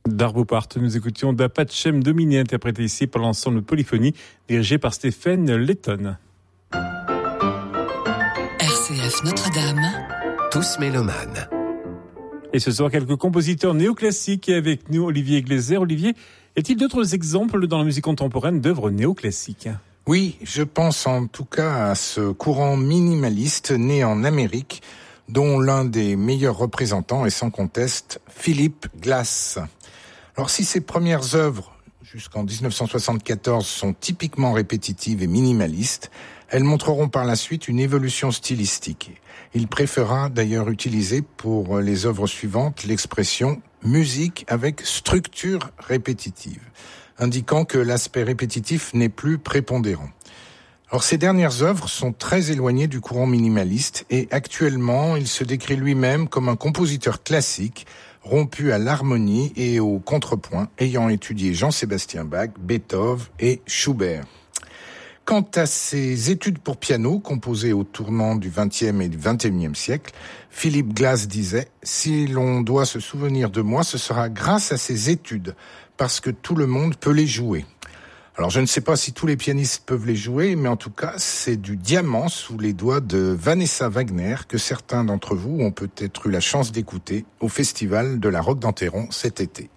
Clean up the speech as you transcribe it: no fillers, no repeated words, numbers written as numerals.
D'Arbopart, nous écoutions d'Apachem Dominé, interprété ici par l'ensemble Polyphonie, dirigé par Stéphane Letton. RCF Notre-Dame, tous mélomanes. Et ce soir, quelques compositeurs néoclassiques. Et avec nous, Olivier Gleiser. Olivier, y a-t-il d'autres exemples dans la musique contemporaine d'œuvres néoclassiques ? Oui, je pense en tout cas à ce courant minimaliste né en Amérique, dont l'un des meilleurs représentants est sans conteste Philip Glass. Alors si ses premières œuvres, jusqu'en 1974, sont typiquement répétitives et minimalistes, elles montreront par la suite une évolution stylistique. Il préférera d'ailleurs utiliser pour les œuvres suivantes l'expression « musique avec structure répétitive », indiquant que l'aspect répétitif n'est plus prépondérant. Alors ces dernières œuvres sont très éloignées du courant minimaliste et actuellement il se décrit lui-même comme un compositeur classique rompu à l'harmonie et au contrepoint, ayant étudié Jean-Sébastien Bach, Beethoven et Schubert. Quant à ses études pour piano, composées au tournant du XXe et du XXIe siècle, Philip Glass disait « Si l'on doit se souvenir de moi, ce sera grâce à ces études, parce que tout le monde peut les jouer. » Alors je ne sais pas si tous les pianistes peuvent les jouer, mais en tout cas c'est du diamant sous les doigts de Vanessa Wagner que certains d'entre vous ont peut-être eu la chance d'écouter au festival de la Roque d'Enterron cet été.